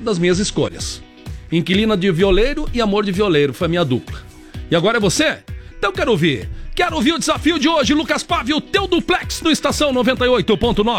das minhas escolhas. Inquilina de Violeiro e Amor de Violeiro foi a minha dupla. E agora é você? Então quero ouvir o desafio de hoje, Lucas Pávio, teu duplex no Estação 98.9.